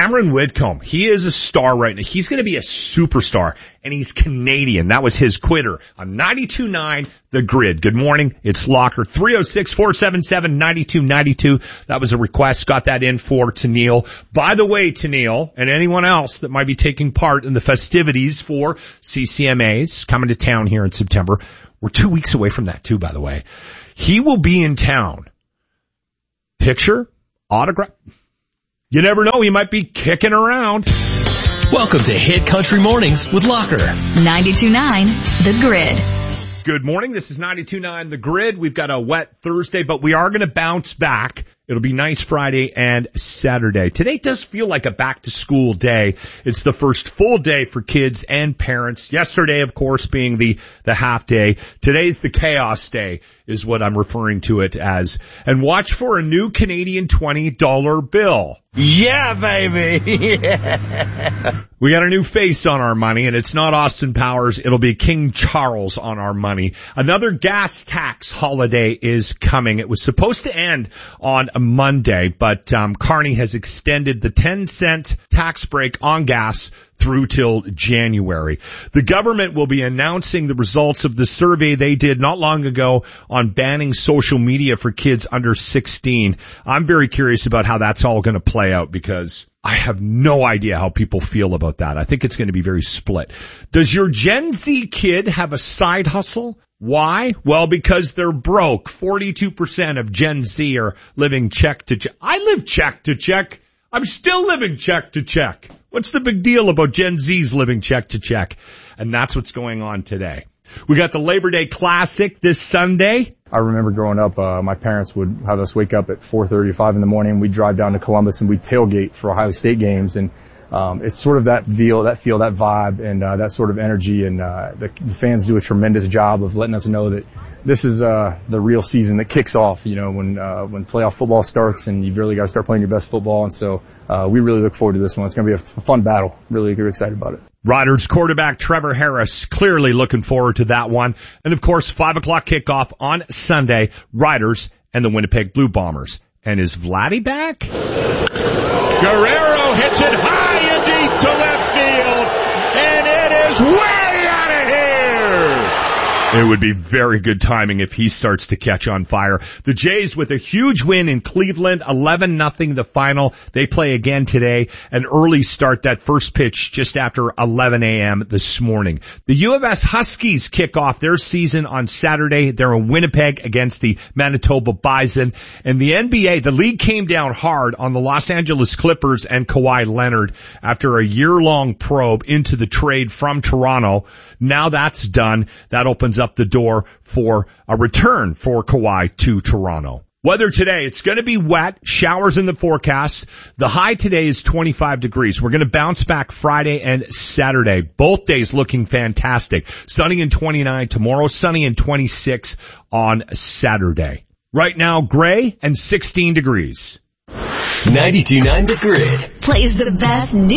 Cameron Whitcomb, he is a star right now. He's going to be a superstar, and he's Canadian. That was his quitter on 92.9 The Grid. Good morning. It's Locker. 306-477-9292. That was a request. Got that in for Tennille. By the way, Tennille, and anyone else that might be taking part in the festivities for CCMAs coming to town here in September, we're 2 weeks away from that too, by the way. He will be in town. Picture, autograph. You never know, he might be kicking around. Welcome to Hit Country Mornings with Locker. 92.9 The Grid. Good morning. This is 92.9 The Grid. We've got a wet Thursday, but we are going to bounce back. It'll be nice Friday and Saturday. Today does feel like a back-to-school day. It's the first full day for kids and parents. Yesterday, of course, being the half day. Today's the chaos day is what I'm referring to it as. And watch for a new Canadian $20 bill. Yeah, baby. Yeah. We got a new face on our money, and it's not Austin Powers. It'll be King Charles on our money. Another gas tax holiday is coming. It was supposed to end on a Monday, but Carney has extended the 10-cent tax break on gas through till January. The government will be announcing the results of the survey they did not long ago on banning social media for kids under 16. I'm very curious about how that's all going to play out because I have no idea how people feel about that. I think it's going to be very split. Does your Gen Z kid have a side hustle? Why? Well, because they're broke. 42% of Gen Z are living check to check. I live check to check. I'm still living check to check. What's the big deal about Gen Z's living check to check? And that's what's going on today. We got the Labor Day Classic this Sunday. I remember growing up, my parents would have us wake up at 4:30, 5 in the morning. We'd drive down to Columbus and we'd tailgate for Ohio State games. And it's sort of that feel, that vibe, and that sort of energy. And the fans do a tremendous job of letting us know that this is the real season that kicks off. You know, when playoff football starts, and you've really got to start playing your best football. And so we really look forward to this one. It's going to be a fun battle. Really excited about it. Riders quarterback Trevor Harris clearly looking forward to that one. And of course, 5 o'clock kickoff on Sunday. Riders and the Winnipeg Blue Bombers. And is Vladdy back? Guerrero hits it high and deep to left field, and it is way out of here. It would be very good timing if he starts to catch on fire. The Jays with a huge win in Cleveland, 11-0 the final. They play again today. An early start, that first pitch just after 11 a.m. this morning. The U of S Huskies kick off their season on Saturday. They're in Winnipeg against the Manitoba Bison. And the NBA, the league came down hard on the Los Angeles Clippers and Kawhi Leonard after a year-long probe into the trade from Toronto. Now that's done. That opens up the door for a return for Kawhi to Toronto. Weather today, it's going to be wet, showers in the forecast. The high today is 25 degrees. We're going to bounce back Friday and Saturday. Both days looking fantastic. Sunny and 29 tomorrow, sunny and 26 on Saturday. Right now, gray and 16 degrees. 92.9 The Grid. Plays the best